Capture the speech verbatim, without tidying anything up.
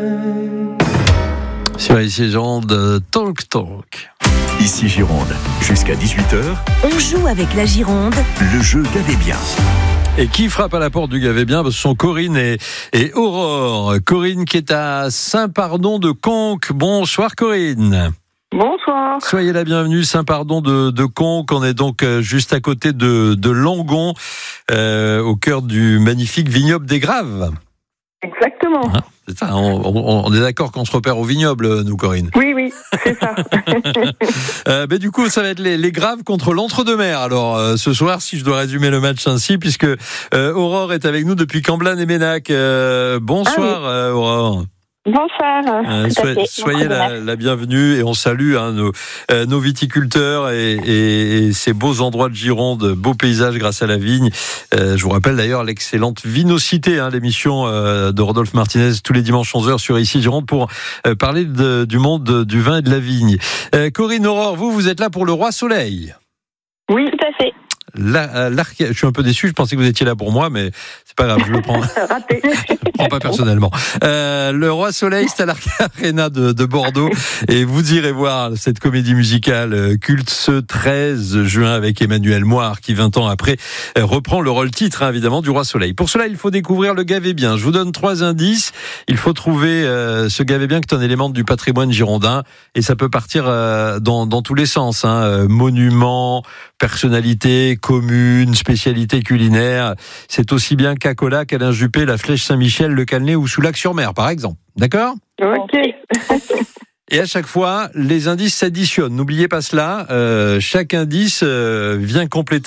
Sur ici Gironde, Talk Talk. Ici Gironde, jusqu'à dix-huit heures. On joue avec la Gironde. Le jeu Gavez bien. Et qui frappe à la porte du Gavez bien? Ce sont Corinne et, et Aurore. Corinne qui est à Saint-Pardon de Conques. Bonsoir Corinne. Bonsoir. Soyez la bienvenue, Saint-Pardon de, de Conques. On est donc juste à côté de, de Langon, euh, au cœur du magnifique vignoble des Graves. Exactement. Hein, c'est ça, on, on, on est d'accord qu'on se repère au vignoble, nous, Corinne. Oui, oui, c'est ça. euh, mais du coup, ça va être les, les Graves contre l'Entre-deux-Mers. Alors, euh, ce soir, si je dois résumer le match ainsi, puisque euh, Aurore est avec nous depuis Camblane et Ménac. Euh, bonsoir, ah oui. euh, Aurore. Bonsoir. Euh, soyez soyez la, la bienvenue et on salue hein, nos, euh, nos viticulteurs et, et, et ces beaux endroits de Gironde, beaux paysages grâce à la vigne. Euh, je vous rappelle d'ailleurs l'excellente Vinocité, hein, l'émission euh, de Rodolphe Martinez tous les dimanches onze heures sur ici Gironde pour euh, parler de, du monde du vin et de la vigne. Euh, Corinne, Aurore, vous, vous êtes là pour le Roi Soleil. Oui, tout à fait. La, l'arc... Je suis un peu déçu, je pensais que vous étiez là pour moi, mais c'est pas grave, je le prends. Raté. Je le prends pas personnellement. Euh, le Roi Soleil, c'est à l'Arc Arena de, de Bordeaux, et vous irez voir cette comédie musicale culte ce treize juin avec Emmanuel Moire, qui vingt ans après reprend le rôle-titre, hein, évidemment, du Roi Soleil. Pour cela, il faut découvrir le Gavez bien. Je vous donne trois indices. Il faut trouver euh, ce Gavez bien, qui est un élément du patrimoine girondin, et ça peut partir euh, dans, dans tous les sens. Hein. Euh, monument, personnalité, commune, spécialité culinaire. C'est aussi bien Cacola, Alain Juppé, la Flèche Saint-Michel, le Calnet ou Soulac-sur-Mer, par exemple. D'accord ? Ok. Et à chaque fois, les indices s'additionnent. N'oubliez pas cela. Euh, chaque indice euh, vient compléter